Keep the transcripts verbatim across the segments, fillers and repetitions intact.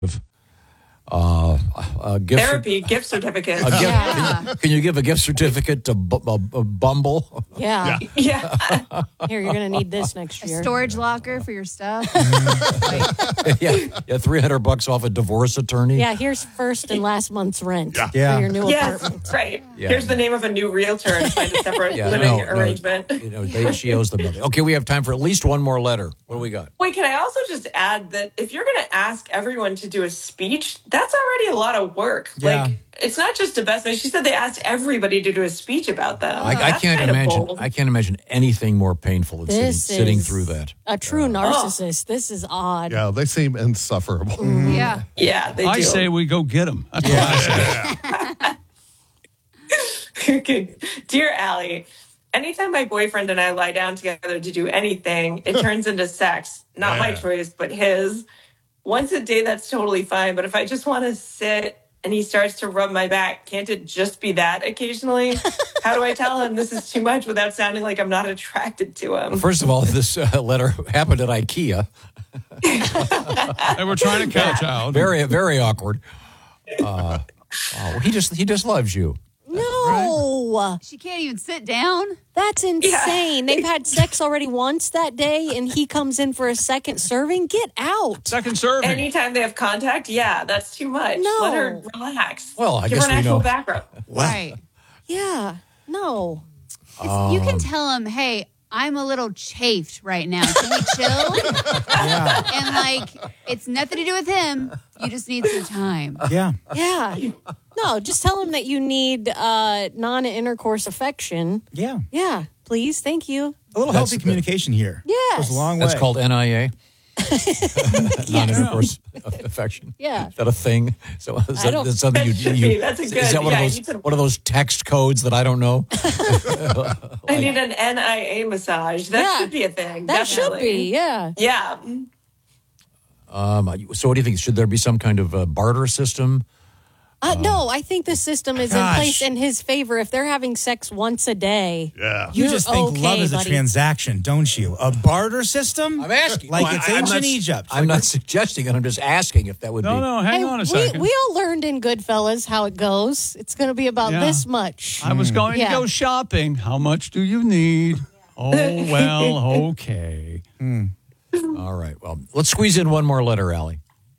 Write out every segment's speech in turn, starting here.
Uh, a gift Therapy, gift certificate. A gift, Yeah. can, you, can you give a gift certificate to B- B- B- Bumble? Yeah. Yeah. Here, you're going to need this next A year. storage locker for your stuff. yeah, yeah, three hundred bucks off a divorce attorney. Yeah, here's first and last month's rent Yeah. for your new Yes, apartment. right. Yeah. Here's the name of a new realtor and find a separate Yeah, living no, no, arrangement. you know, they, she owes them money. Okay, we have time for at least one more letter. What do we got? Wait, can I also just add that if you're going to ask everyone to do a speech, that's already a lot of work. Yeah. Like, it's not just a best man. She said they asked everybody to do a speech about them. I, I That's can't kind of imagine. bold. I can't imagine anything more painful than sitting, This sitting is through that. a true narcissist. This is odd. Yeah, they seem insufferable. Yeah. Yeah, they I do. say we go get him. That's what I say. Okay. Dear Allie, anytime my boyfriend and I lie down together to do anything, it turns into sex. Not my Yeah. choice, but his. Once a day, that's totally fine. But if I just want to sit and he starts to rub my back, can't it just be that occasionally? How do I tell him this is too much without sounding like I'm not attracted to him? First of all, this uh, letter happened at IKEA. They were trying to catch out. Very, very awkward. Uh, oh, he just he just loves you. No, She can't even sit down. that's insane. They've had sex already once that day, and he comes in for a second serving. Get out. Second serving. Anytime they have contact, yeah, that's too much. No. Let her relax. Well, I Give guess her an we actual know. background. Right. Yeah, no. It's- you can tell him, hey, I'm a little chafed right now. Can we chill? Yeah. And like, it's nothing to do with him. You just need some time. Yeah. Yeah. No, just tell him that you need uh, non-intercourse affection. Yeah. Yeah, please. Thank you. A little That's healthy good. communication here. Yes. Goes a long way. That's called N I A. Non-intercourse affection. Yeah. Is that a thing? So is I that, don't- is something you, That should you be. That's a is good- that one yeah, of you those can- one of those text codes that I don't know? I need an N I A massage. That Yeah. should be a thing. That should definitely. be, yeah. Yeah. Um, so what do you think? Should there be some kind of uh, barter system? Uh, no, I think the system is Gosh. in place in his favor. If they're having sex once a day, Yeah. You You're just think love okay, is a buddy. transaction, don't you? A barter system? I'm asking. Like Well, it's I- I'm ancient not- Egypt. I'm not suggesting it. I'm just asking if that would No, be. no, hang Hey, on a we, second. we all learned in Goodfellas how it goes. It's going to be about Yeah. this much. I was going Yeah. to go shopping. How much do you need? Oh, well, okay. All right. Well, let's squeeze in one more letter, Allie.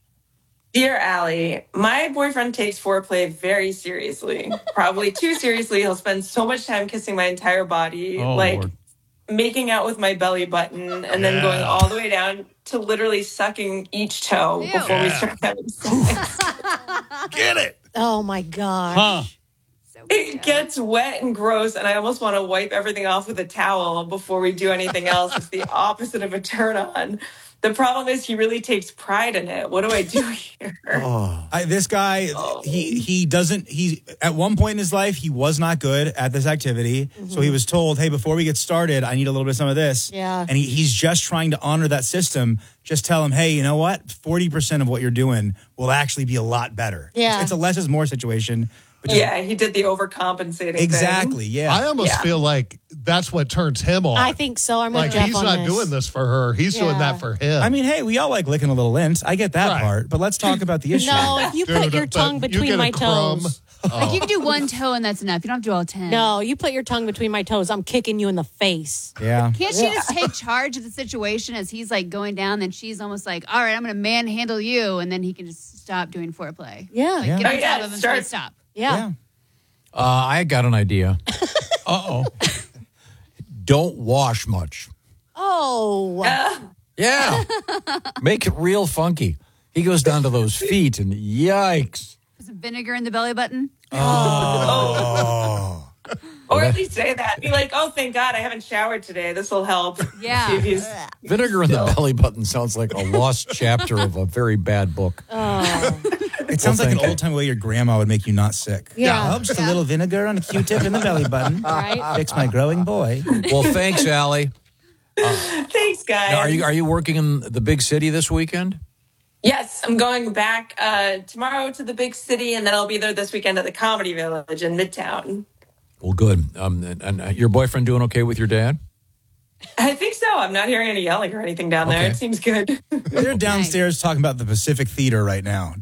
Dear Allie, my boyfriend takes foreplay very seriously. Probably too seriously. He'll spend so much time kissing my entire body, Oh, like Lord. making out with my belly button, and then going all the way down to literally sucking each toe Ew. before we Yeah. start having sex. Get it. Oh, my gosh. Huh. It gets wet and gross, and I almost want to wipe everything off with a towel before we do anything else. It's the opposite of a turn on. The problem is he really takes pride in it. What do I do here? I, this guy, he he doesn't. He at one point in his life, he was not good at this activity. So he was told, "Hey, before we get started, I need a little bit of some of this." Yeah. And he, he's just trying to honor that system. Just tell him, "Hey, you know what? Forty percent of what you're doing will actually be a lot better." Yeah. It's, it's a less is more situation. But just- Yeah, he did the overcompensating thing. exactly. Yeah. I almost Yeah. feel like that's what turns him on. I think so. I'm with like Jeff he's on not this. doing this for her. He's doing Yeah. that for him. I mean, hey, we all like licking a little lint. I get that Right. part. But let's talk about the issue. No, if you put Dude, your but tongue you between get a my crumb. toes. Like, you can do one toe and that's enough. You don't have to do all ten. No, you put your tongue between my toes. I'm kicking you in the face. Yeah. Can't she just take charge of the situation as he's like going down? Then she's almost like, all right, I'm going to manhandle you. And then he can just stop doing foreplay. Yeah. Like, Yeah. get on Oh, yeah, top of him and start- say, stop. Yeah. Yeah. Uh, I got an idea. Uh-oh. Don't wash much. Oh. Yeah. Make it real funky. He goes down to those feet and yikes. Put some vinegar in the belly button. Oh. Or at least say that. Be like, oh, thank God I haven't showered today. This will help. Yeah. See if he's- Vinegar in the belly button sounds like a lost chapter of a very bad book. It sounds Well, like an thank old time way your grandma would make you not sick. Yeah. Oh, just a little vinegar on a Q-tip in the belly button. Right. Fix my growing boy. Well, thanks, Allie. Thanks, guys. Now, are you are you working in the big city this weekend? Yes, I'm going back uh, tomorrow to the big city, and then I'll be there this weekend at the Comedy Village in Midtown. Well, good. Um, and, and uh, your boyfriend doing okay with your dad? I think so. I'm not hearing any yelling or anything down there. Okay. It seems good. They're downstairs talking about the Pacific Theater right now.